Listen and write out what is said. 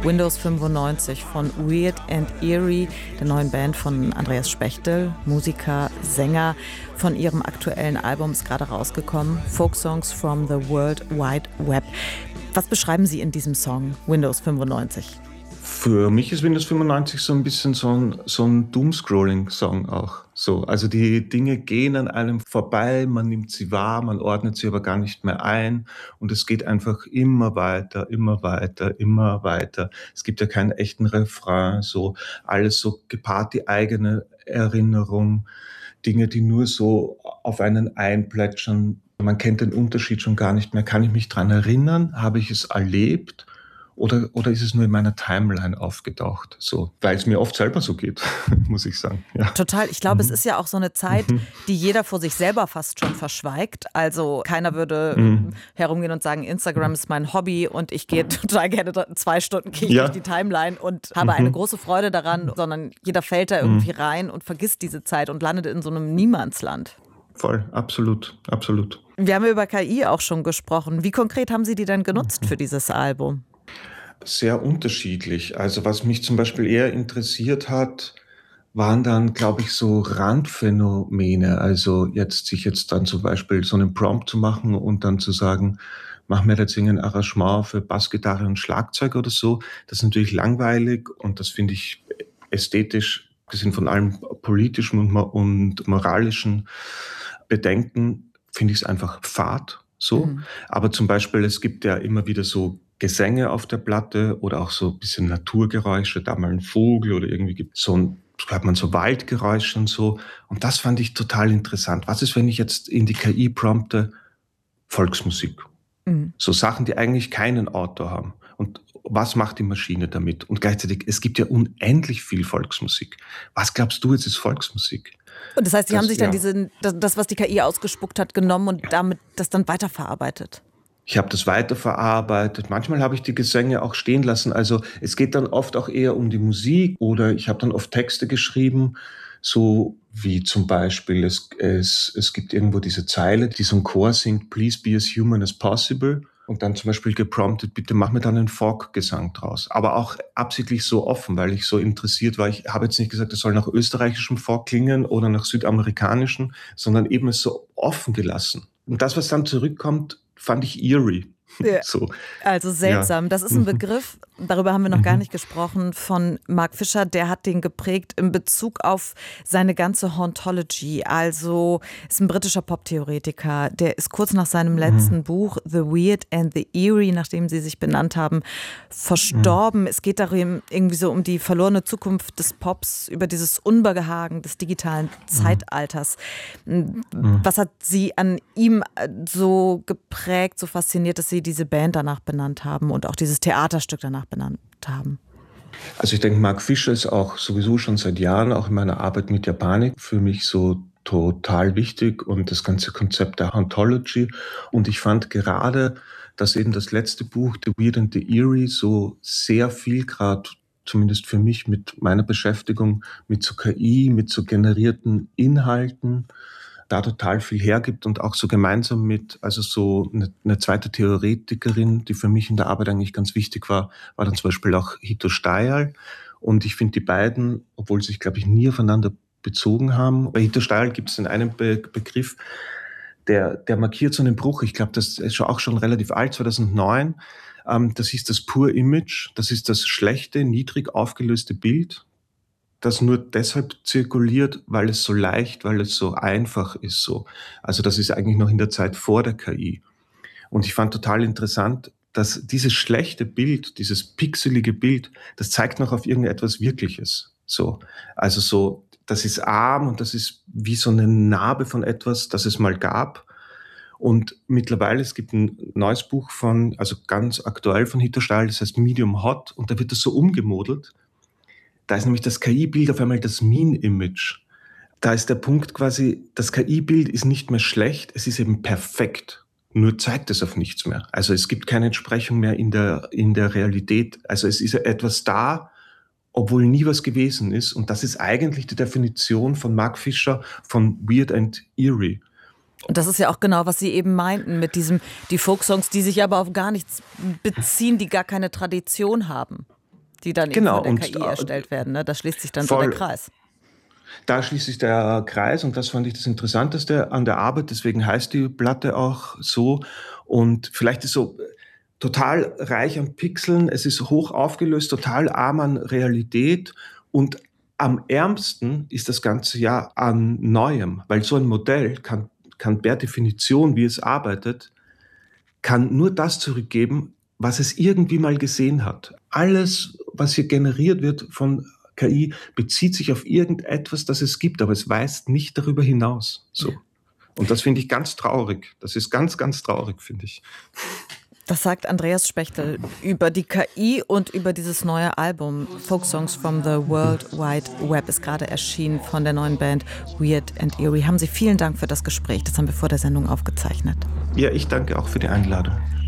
Windows 95 von Weird and Eerie, der neuen Band von Andreas Spechtel, Musiker, Sänger. Von ihrem aktuellen Album ist gerade rausgekommen, Folk Songs from the World Wide Web. Was beschreiben Sie in diesem Song, Windows 95? Für mich ist Windows 95 so ein bisschen so ein Doomscrolling-Song auch. So, also die Dinge gehen an einem vorbei, man nimmt sie wahr, man ordnet sie aber gar nicht mehr ein und es geht einfach immer weiter, immer weiter, immer weiter. Es gibt ja keinen echten Refrain, so alles so gepaart die eigene Erinnerung, Dinge, die nur so auf einen einplätschern. Man kennt den Unterschied schon gar nicht mehr. Kann ich mich dran erinnern? Habe ich es erlebt? Oder ist es nur in meiner Timeline aufgetaucht? So, weil es mir oft selber so geht, muss ich sagen. Ja. Total. Ich glaube, es ist ja auch so eine Zeit, die jeder vor sich selber fast schon verschweigt. Also keiner würde herumgehen und sagen, Instagram ist mein Hobby und ich gehe total gerne 2 Stunden durch die Timeline und habe eine große Freude daran, sondern jeder fällt da irgendwie rein und vergisst diese Zeit und landet in so einem Niemandsland. Voll, absolut, absolut. Wir haben über KI auch schon gesprochen. Wie konkret haben Sie die denn genutzt für dieses Album? Sehr unterschiedlich. Also was mich zum Beispiel eher interessiert hat, waren dann, glaube ich, so Randphänomene. Also sich jetzt dann zum Beispiel so einen Prompt zu machen und dann zu sagen, mach mir jetzt ein Arrangement für Bassgitarre und Schlagzeug oder so. Das ist natürlich langweilig und das finde ich ästhetisch, gesehen von allem politischen und moralischen Bedenken, finde ich es einfach fad. So. Aber zum Beispiel, es gibt ja immer wieder so Gesänge auf der Platte oder auch so ein bisschen Naturgeräusche, da mal ein Vogel oder irgendwie gibt es hört man so Waldgeräusche und so. Und das fand ich total interessant. Was ist, wenn ich jetzt in die KI prompte Volksmusik? So Sachen, die eigentlich keinen Autor haben. Und was macht die Maschine damit? Und gleichzeitig, es gibt ja unendlich viel Volksmusik. Was glaubst du jetzt ist Volksmusik? Und das heißt, Sie haben sich dann das, was die KI ausgespuckt hat, genommen und damit das dann weiterverarbeitet? Ich habe das weiterverarbeitet. Manchmal habe ich die Gesänge auch stehen lassen. Also es geht dann oft auch eher um die Musik oder ich habe dann oft Texte geschrieben, so wie zum Beispiel es gibt irgendwo diese Zeile, die so ein Chor singt, Please be as human as possible. Und dann zum Beispiel gepromptet, bitte mach mir dann einen Folk-Gesang draus. Aber auch absichtlich so offen, weil ich so interessiert war. Ich habe jetzt nicht gesagt, es soll nach österreichischem Folk klingen oder nach südamerikanischem, sondern eben es so offen gelassen. Und das, was dann zurückkommt, fand ich eerie. Ja. So. Also seltsam. Ja. Das ist ein Begriff, darüber haben wir noch gar nicht gesprochen, von Mark Fisher. Der hat den geprägt in Bezug auf seine ganze Hauntology. Also ist ein britischer Pop-Theoretiker. Der ist kurz nach seinem letzten Buch The Weird and the Eerie, nachdem sie sich benannt haben, verstorben. Es geht darum irgendwie so um die verlorene Zukunft des Pops, über dieses Unbehagen des digitalen Zeitalters. Was hat Sie an ihm so geprägt, so fasziniert, dass Sie diese Band danach benannt haben und auch dieses Theaterstück danach benannt haben? Also ich denke, Mark Fisher ist auch sowieso schon seit Jahren, auch in meiner Arbeit mit Japanik, für mich so total wichtig und das ganze Konzept der Hauntology. Und ich fand gerade, dass eben das letzte Buch, The Weird and the Eerie, so sehr viel gerade, zumindest für mich, mit meiner Beschäftigung mit so KI, mit so generierten Inhalten, da total viel hergibt und auch so gemeinsam mit, also so eine zweite Theoretikerin, die für mich in der Arbeit eigentlich ganz wichtig war dann zum Beispiel auch Hito Steyerl. Und ich finde die beiden, obwohl sie sich, glaube ich, nie aufeinander bezogen haben, bei Hito Steyerl gibt es den einen Begriff, der markiert so einen Bruch. Ich glaube, das ist auch schon relativ alt, 2009. Das ist das Pure Image, das ist das schlechte, niedrig aufgelöste Bild, das nur deshalb zirkuliert, weil es so leicht, weil es so einfach ist. So. Also das ist eigentlich noch in der Zeit vor der KI. Und ich fand total interessant, dass dieses schlechte Bild, dieses pixelige Bild, das zeigt noch auf irgendetwas Wirkliches. So. Also so, das ist arm und das ist wie so eine Narbe von etwas, das es mal gab. Und mittlerweile, es gibt ein neues Buch also ganz aktuell von Hito Steyerl, das heißt Medium Hot, und da wird das so umgemodelt. Da ist nämlich das KI-Bild auf einmal das Mean-Image. Da ist der Punkt quasi, das KI-Bild ist nicht mehr schlecht, es ist eben perfekt. Nur zeigt es auf nichts mehr. Also es gibt keine Entsprechung mehr in der Realität. Also es ist etwas da, obwohl nie was gewesen ist. Und das ist eigentlich die Definition von Mark Fisher von Weird and Eerie. Und das ist ja auch genau, was Sie eben meinten mit diesem, die Folksongs, die sich aber auf gar nichts beziehen, die gar keine Tradition haben. die dann eben Genau, von der und KI erstellt werden. Ne? Da schließt sich dann so voll. der Kreis. Da schließt sich der Kreis und das fand ich das Interessanteste an der Arbeit. Deswegen heißt die Platte auch so. Und vielleicht ist so total reich an Pixeln. Es ist hoch aufgelöst, total arm an Realität. Und am ärmsten ist das Ganze ja an Neuem, weil so ein Modell kann per Definition, wie es arbeitet, kann nur das zurückgeben, was es irgendwie mal gesehen hat. Alles, was hier generiert wird von KI, bezieht sich auf irgendetwas, das es gibt, aber es weist nicht darüber hinaus. So. Und das finde ich ganz traurig. Das ist ganz, ganz traurig, finde ich. Das sagt Andreas Spechtel über die KI und über dieses neue Album. Folk Songs from the World Wide Web ist gerade erschienen von der neuen Band Weird and Eerie. Haben Sie vielen Dank für das Gespräch. Das haben wir vor der Sendung aufgezeichnet. Ja, ich danke auch für die Einladung.